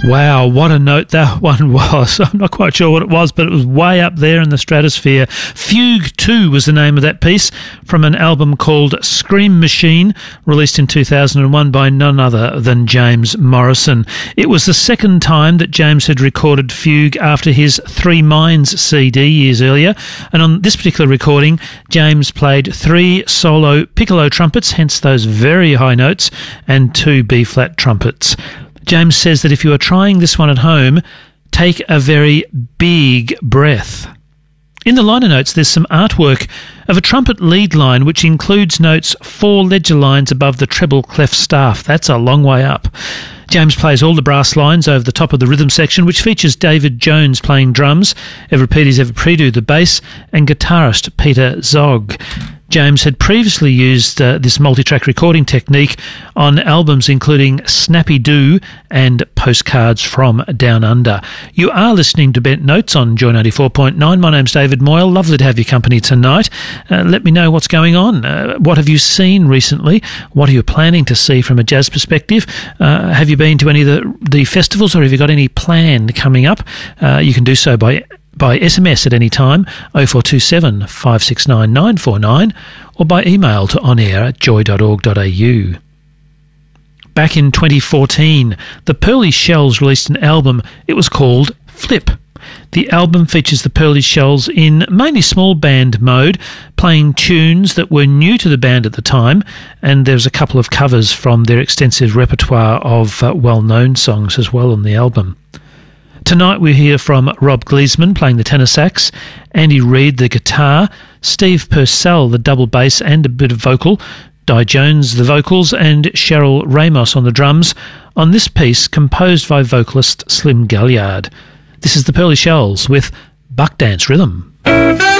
Wow, what a note that one was. I'm not quite sure what it was, but it was way up there in the stratosphere. Fugue 2 was the name of that piece from an album called Scream Machine, released in 2001 by none other than James Morrison. It was the second time that James had recorded Fugue after his Three Minds CD years earlier, and on this particular recording, James played 3 solo piccolo trumpets, hence those very high notes, and 2 B-flat trumpets. James says that if you are trying this one at home, take a very big breath. In the liner notes, there's some artwork of a trumpet lead line which includes notes 4 ledger lines above the treble clef staff. That's a long way up. James plays all the brass lines over the top of the rhythm section, which features David Jones playing drums, Euripides Everipridu the bass, and guitarist Peter Zog. James had previously used this multi-track recording technique on albums including Snappy Doo and Postcards from Down Under. You are listening to Bent Notes on Joy 94.9. My name's David Moyle. Lovely to have your company tonight. Let me know what's going on. What have you seen recently? What are you planning to see from a jazz perspective? Have you been to any of the festivals, or have you got any planned coming up? You can do so by SMS at any time, 0427 569 949, or by email to onair@joy.org.au. Back in 2014, the Pearly Shells released an album. It was called Flip. The album features the Pearly Shells in mainly small band mode, playing tunes that were new to the band at the time, and there's a couple of covers from their extensive repertoire of well-known songs as well on the album. Tonight we hear from Rob Gleesman playing the tenor sax, Andy Reid the guitar, Steve Purcell the double bass and a bit of vocal, Di Jones the vocals, and Cheryl Ramos on the drums on this piece composed by vocalist Slim Galliard. This is the Pearly Shells with Buck Dance Rhythm.